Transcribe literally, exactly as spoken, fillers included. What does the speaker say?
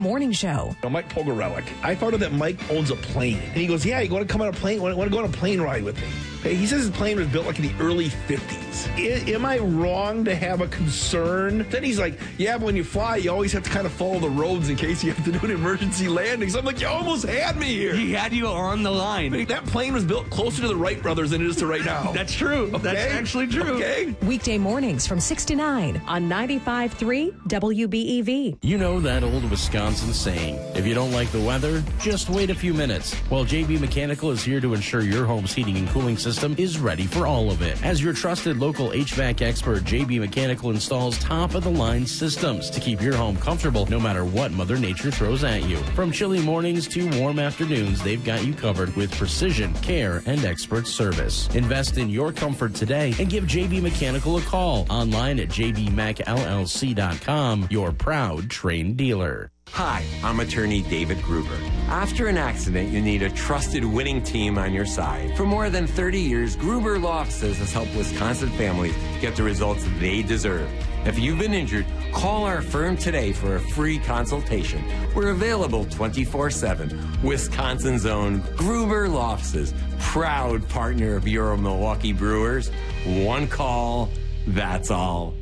Morning Show. Mike Pogorelic. I found out that Mike owns a plane. And he goes, yeah, you want to come on a plane? Want to go on a plane ride with me? Okay, he says his plane was built like in the early fifties. I, am I wrong to have a concern? Then he's like, yeah, but when you fly, you always have to kind of follow the roads in case you have to do an emergency landing. So I'm like, you almost had me here. He had you on the line. That plane was built closer to the Wright brothers than it is to right now. That's true. Okay? That's actually true. Okay. Weekday mornings from six to nine on ninety-five point three W B E V. You know that old Wisconsin saying, if you don't like the weather, just wait a few minutes. Well, J B Mechanical is here to ensure your home's heating and cooling system is ready for all of it. As your trusted local H V A C expert, J B Mechanical installs top-of-the-line systems to keep your home comfortable no matter what Mother Nature throws at you. From chilly mornings to warm afternoons, they've got you covered with precision, care, and expert service. Invest in your comfort today and give J B Mechanical a call online at j b mech l l c dot com, your proud Trane dealer. Hi, I'm attorney David Gruber. After an accident, you need a trusted winning team on your side. For more than thirty years, Gruber Law Offices has helped Wisconsin families get the results they deserve. If you've been injured, call our firm today for a free consultation. We're available twenty-four seven. Wisconsin's own Gruber Law Offices, proud partner of Euro Milwaukee Brewers. One call, that's all.